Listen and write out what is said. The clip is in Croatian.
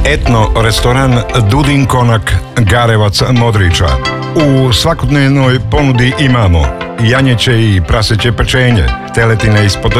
Etno restoran Dudin Konak, Garevac, Modriča. U svakodnevnoj ponudi imamo janjeće i praseće pečenje, teletine ispod